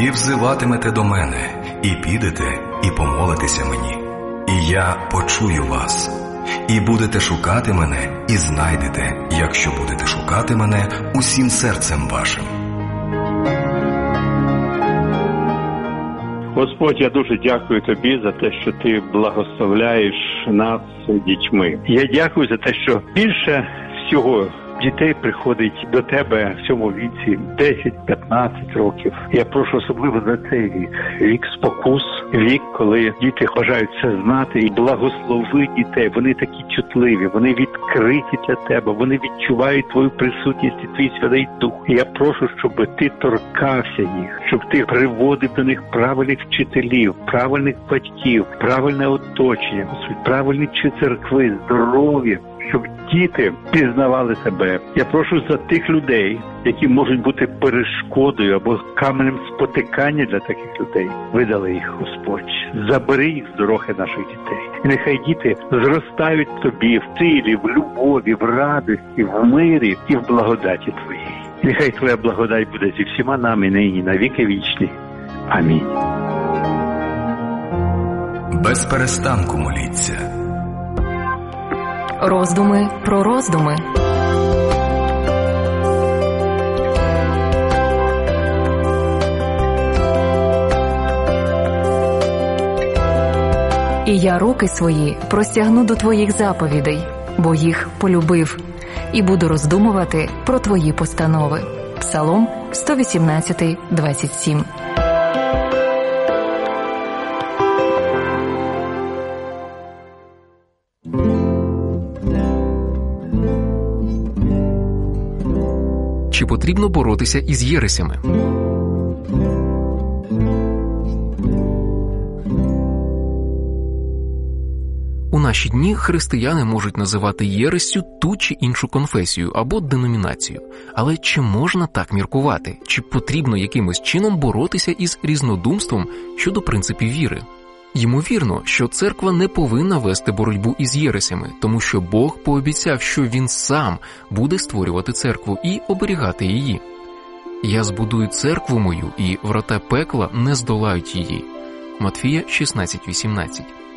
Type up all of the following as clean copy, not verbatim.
і взиватимете до мене, і підете, і помолитеся мені. І я почую вас. І будете шукати мене, і знайдете, якщо будете шукати мене усім серцем вашим. Господь, я дуже дякую Тобі за те, що Ти благословляєш нас дітьми. Я дякую за те, що більше всього дітей приходить до Тебе в цьому віці 10-15 років. Я прошу особливо за цей вік. Вік спокус, вік, коли діти бажають все знати, і благослови дітей. Вони такі чутливі, вони відкриті для Тебе, вони відчувають Твою присутність і Твій Святий Дух. І я прошу, щоб Ти торкався їх, щоб Ти приводив до них правильних вчителів, правильних батьків, правильне оточення, правильні церкви, здоров'я, щоб діти пізнавали Тебе. Я прошу за тих людей, які можуть бути перешкодою або каменем спотикання для таких людей. Видали їх, Господь. Забери їх з дороги наших дітей. І нехай діти зростають в Тобі в силі, в любові, в радості, в мирі і в благодаті Твоїй. І нехай Твоя благодать буде зі всіма нами нині на віки вічні. Амінь. Без перестанку моліться. Роздуми про роздуми. І я руки свої простягну до Твоїх заповідей, бо їх полюбив, і буду роздумувати про Твої постанови. Псалом 118, 27. Чи потрібно боротися із єресями? У наші дні християни можуть називати єрессю ту чи іншу конфесію або деномінацію. Але чи можна так міркувати? Чи потрібно якимось чином боротися із різнодумством щодо принципів віри? Ймовірно, що церква не повинна вести боротьбу із єресями, тому що Бог пообіцяв, що Він сам буде створювати церкву і оберігати її. «Я збудую церкву мою, і врата пекла не здолають її» Матфія 16:18.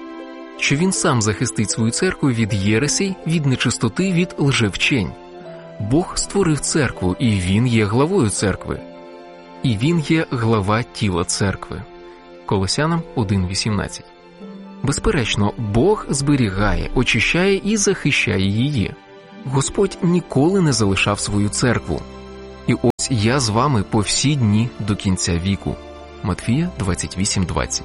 Що Він сам захистить свою церкву від єресей, від нечистоти, від лжевчень. Бог створив церкву, і Він є главою церкви. І Він є глава тіла церкви. Колосянам 1:18. Безперечно, Бог зберігає, очищає і захищає її. Господь ніколи не залишав свою церкву. І ось я з вами по всі дні до кінця віку. Матфія 28:20.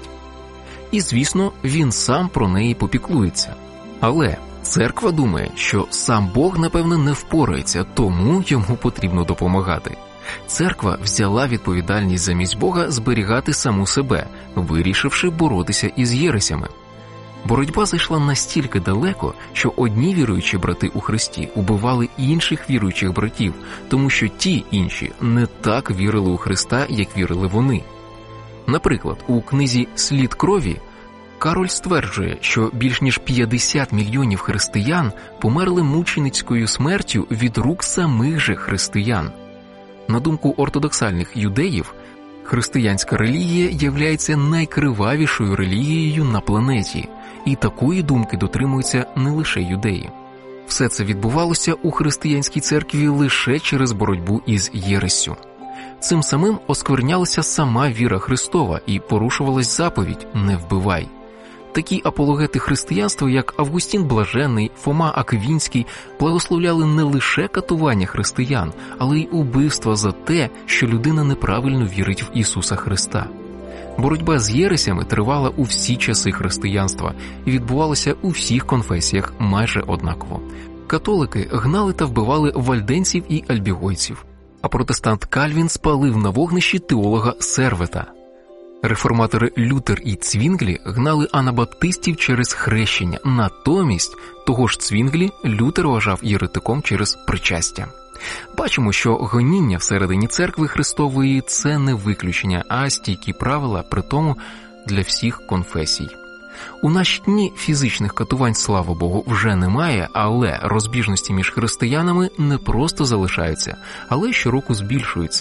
І, звісно, Він сам про неї попіклується. Але церква думає, що сам Бог, напевно, не впорається, тому йому потрібно допомагати. Церква взяла відповідальність замість Бога зберігати саму себе, вирішивши боротися із єресями. Боротьба зайшла настільки далеко, що одні віруючі брати у Христі убивали інших віруючих братів, тому що ті інші не так вірили у Христа, як вірили вони. Наприклад, у книзі «Слід крові» Кароль стверджує, що більш ніж 50 мільйонів християн померли мученицькою смертю від рук самих же християн. На думку ортодоксальних юдеїв, християнська релігія являється найкривавішою релігією на планеті, і такої думки дотримуються не лише юдеї. Все це відбувалося у християнській церкві лише через боротьбу із єрессю. Цим самим осквернялася сама віра Христова і порушувалась заповідь «Не вбивай». Такі апологети християнства, як Августін Блаженний, Фома Аквінський, благословляли не лише катування християн, але й убивства за те, що людина неправильно вірить в Ісуса Христа. Боротьба з єресями тривала у всі часи християнства і відбувалася у всіх конфесіях майже однаково. Католики гнали та вбивали вальденців і альбігойців, а протестант Кальвін спалив на вогнищі теолога Сервета. Реформатори Лютер і Цвінглі гнали анабаптистів через хрещення, натомість того ж Цвінглі Лютер вважав єретиком через причастя. Бачимо, що гоніння всередині церкви Христової – це не виключення, а стійкі правила, притому для всіх конфесій. У наші дні фізичних катувань, слава Богу, вже немає, але розбіжності між християнами не просто залишаються, але щороку збільшуються.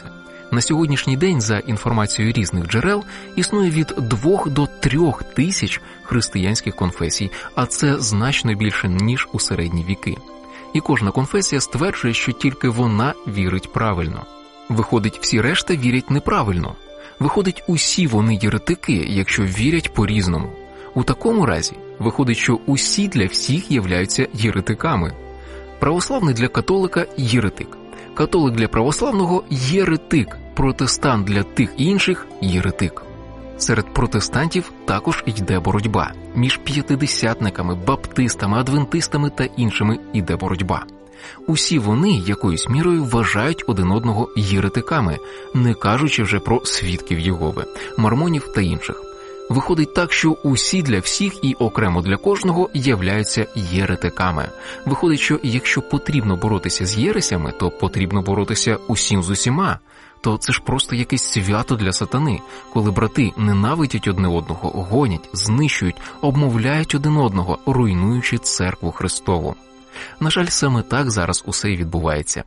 На сьогоднішній день, за інформацією різних джерел, існує від 2 до 3 тисяч християнських конфесій, а це значно більше, ніж у середні віки. І кожна конфесія стверджує, що тільки вона вірить правильно. Виходить, всі решта вірять неправильно. Виходить, усі вони єретики, якщо вірять по-різному. У такому разі, виходить, що усі для всіх являються єретиками. Православний для католика – єретик. Католик для православного – єретик. Протестант для тих інших – єретик. Серед протестантів також йде боротьба. Між п'ятидесятниками, баптистами, адвентистами та іншими йде боротьба. Усі вони якоюсь мірою вважають один одного єретиками, не кажучи вже про свідків Єгови, мормонів та інших. Виходить так, що усі для всіх і окремо для кожного являються єретиками. Виходить, що якщо потрібно боротися з єресями, то потрібно боротися усім з усіма. То це ж просто якесь свято для сатани, коли брати ненавидять одне одного, гонять, знищують, обмовляють один одного, руйнуючи церкву Христову. На жаль, саме так зараз усе і відбувається.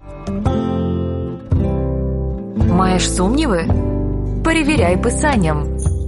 Маєш сумніви? Перевіряй Писанням.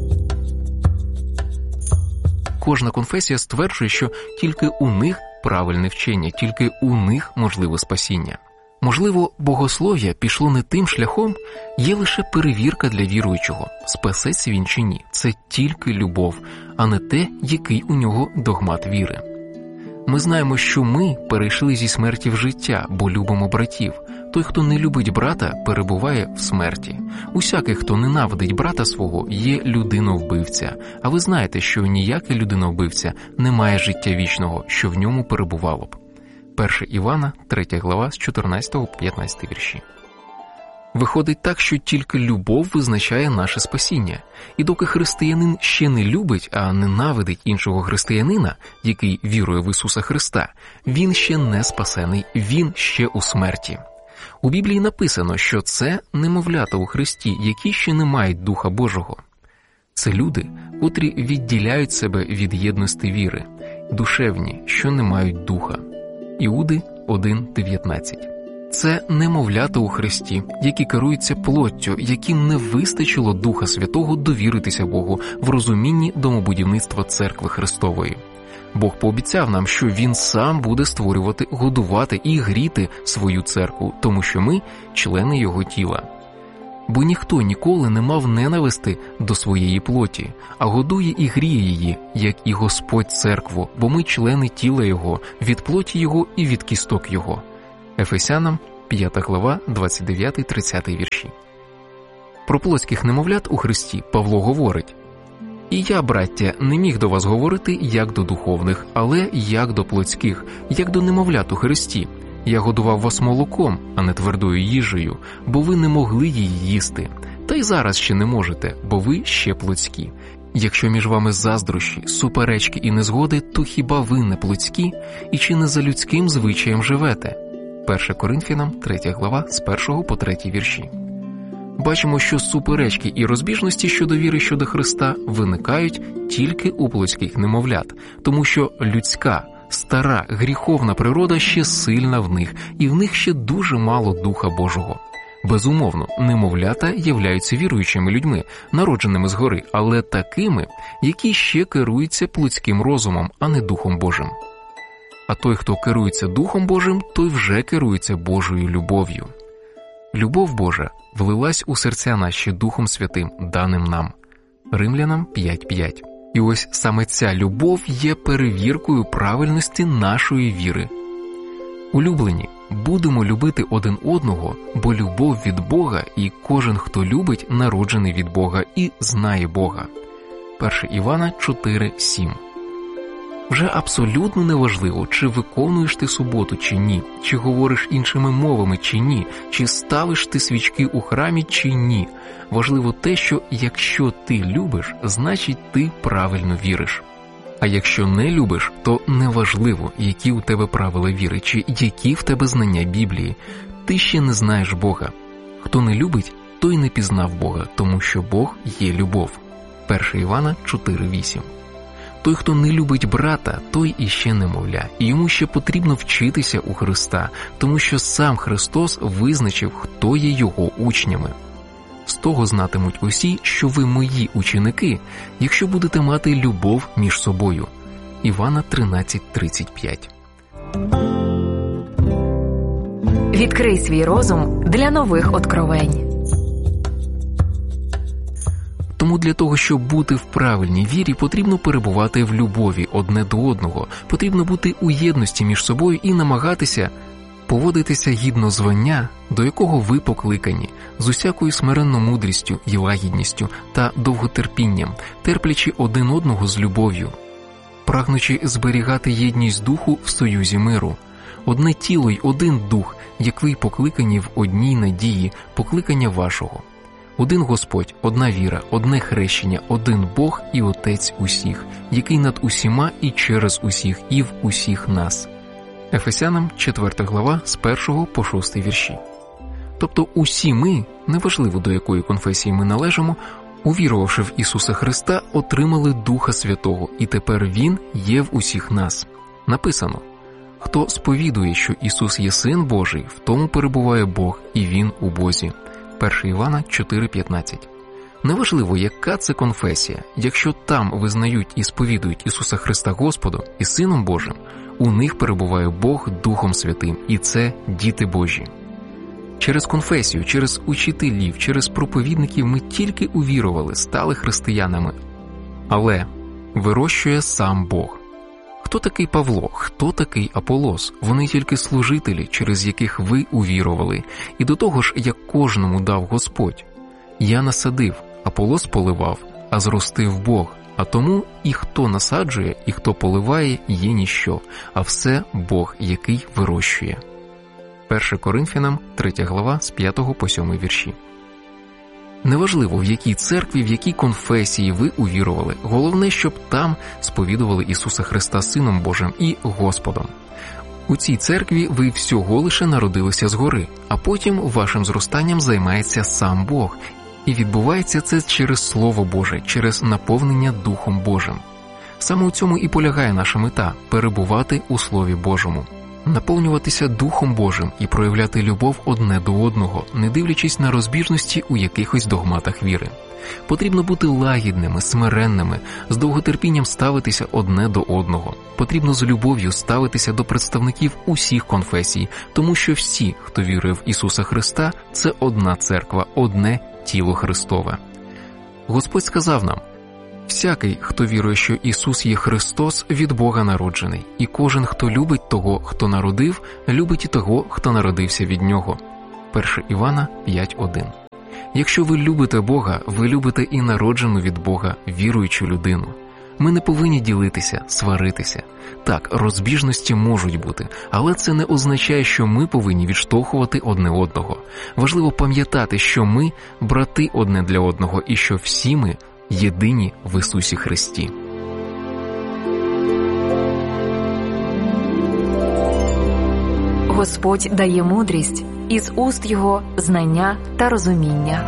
Кожна конфесія стверджує, що тільки у них правильне вчення, тільки у них можливе спасіння. Можливо, богослов'я пішло не тим шляхом, є лише перевірка для віруючого, спасеться він чи ні. Це тільки любов, а не те, який у нього догмат віри. Ми знаємо, що ми перейшли зі смерті в життя, бо любимо братів. Той, хто не любить брата, перебуває в смерті. Усякий, хто ненавидить брата свого, є людиновбивця. А ви знаєте, що ніякий людиновбивця не має життя вічного, що в ньому перебувало б. 1 Івана, 3 глава, з 14 по 15 вірші. Виходить так, що тільки любов визначає наше спасіння. І доки християнин ще не любить, а ненавидить іншого християнина, який вірує в Ісуса Христа, він ще не спасений, він ще у смерті. У Біблії написано, що це немовлята у Христі, які ще не мають Духа Божого. Це люди, котрі відділяють себе від єдності віри, душевні, що не мають Духа. Іуди 1:19. Це немовлята у Христі, які керуються плоттю, яким не вистачило Духа Святого довіритися Богу в розумінні домобудівництва Церкви Христової. Бог пообіцяв нам, що Він сам буде створювати, годувати і гріти свою церкву, тому що ми – члени Його тіла. Бо ніхто ніколи не мав ненависти до своєї плоті, а годує і гріє її, як і Господь церкву, бо ми члени тіла Його, від плоті Його і від кісток Його. Ефесянам 5 глава, 29-30 вірші. Про плотських немовлят у Христі Павло говорить: «І я, браття, не міг до вас говорити, як до духовних, але як до плотських, як до немовлят у Христі. Я годував вас молоком, а не твердою їжею, бо ви не могли її їсти. Та й зараз ще не можете, бо ви ще плотські. Якщо між вами заздрощі, суперечки і незгоди, то хіба ви не плотські? І чи не за людським звичаєм живете?» 1 Коринфянам 3 глава, з 1 по 3 вірші. Бачимо, що суперечки і розбіжності щодо віри щодо Христа виникають тільки у плотських немовлят, тому що людська, стара, гріховна природа ще сильна в них, і в них ще дуже мало Духа Божого. Безумовно, немовлята являються віруючими людьми, народженими згори, але такими, які ще керуються плотським розумом, а не Духом Божим. А той, хто керується Духом Божим, той вже керується Божою любов'ю. Любов Божа влилась у серця наші Духом Святим, даним нам. Римлянам 5:5. І ось саме ця любов є перевіркою правильності нашої віри. Улюблені, будемо любити один одного, бо любов від Бога, і кожен, хто любить, народжений від Бога і знає Бога. 1 Івана 4:7. Вже абсолютно неважливо, чи виконуєш ти суботу чи ні, чи говориш іншими мовами чи ні, чи ставиш ти свічки у храмі чи ні. Важливо те, що якщо ти любиш, значить ти правильно віриш. А якщо не любиш, то неважливо, які у тебе правила віри, чи які в тебе знання Біблії. Ти ще не знаєш Бога. Хто не любить, той не пізнав Бога, тому що Бог є любов. 1 Івана 4:8. Той, хто не любить брата, той іще немовля, і йому ще потрібно вчитися у Христа, тому що сам Христос визначив, хто є його учнями. З того знатимуть усі, що ви мої ученики, якщо будете мати любов між собою. Івана 13:35. Відкрий свій розум для нових откровень. Тому для того, щоб бути в правильній вірі, потрібно перебувати в любові одне до одного, потрібно бути у єдності між собою і намагатися поводитися гідно звання, до якого ви покликані, з усякою смиренно-мудрістю і лагідністю та довготерпінням, терплячи один одного з любов'ю, прагнучи зберігати єдність духу в союзі миру. Одне тіло й один дух, як ви й покликані в одній надії покликання вашого. Один Господь, одна віра, одне хрещення, один Бог і Отець усіх, який над усіма і через усіх і в усіх нас. Ефесянам 4 глава з 1 по 6 вірші. Тобто усі ми, неважливо до якої конфесії ми належимо, увірувавши в Ісуса Христа, отримали Духа Святого, і тепер Він є в усіх нас. Написано: «Хто сповідує, що Ісус є Син Божий, в тому перебуває Бог, і Він у Бозі». 1 Івана 4:15. Неважливо, яка це конфесія, якщо там визнають і сповідують Ісуса Христа Господом і Сином Божим, у них перебуває Бог Духом Святим, і це діти Божі. Через конфесію, через учителів, через проповідників ми тільки увірували, стали християнами. Але вирощує сам Бог. Хто такий Павло? Хто такий Аполос? Вони тільки служителі, через яких ви увірували. І до того ж, як кожному дав Господь. Я насадив, Аполос поливав, а зростив Бог. А тому і хто насаджує, і хто поливає, є ніщо, а все Бог, який вирощує. 1 Коринфянам 3 глава з 5 по 7 вірші. Неважливо, в якій церкві, в якій конфесії ви увірували, головне, щоб там сповідували Ісуса Христа Сином Божим і Господом. У цій церкві ви всього лише народилися згори, а потім вашим зростанням займається сам Бог. І відбувається це через Слово Боже, через наповнення Духом Божим. Саме у цьому і полягає наша мета – перебувати у Слові Божому. Наповнюватися Духом Божим і проявляти любов одне до одного, не дивлячись на розбіжності у якихось догматах віри. Потрібно бути лагідними, смиренними, з довготерпінням ставитися одне до одного. Потрібно з любов'ю ставитися до представників усіх конфесій, тому що всі, хто вірує в Ісуса Христа, це одна церква, одне тіло Христове. Господь сказав нам: «Всякий, хто вірує, що Ісус є Христос, від Бога народжений, і кожен, хто любить того, хто народив, любить і того, хто народився від Нього». 1 Івана 5:1. Якщо ви любите Бога, ви любите і народжену від Бога віруючу людину. Ми не повинні ділитися, сваритися. Так, розбіжності можуть бути, але це не означає, що ми повинні відштовхувати одне одного. Важливо пам'ятати, що ми – брати одне для одного і що всі ми – єдині в Ісусі Христі. Господь дає мудрість, із уст Його знання та розуміння.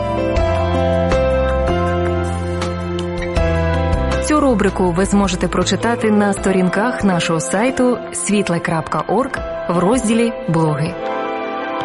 Цю рубрику ви зможете прочитати на сторінках нашого сайту світле.орг в розділі «Блоги».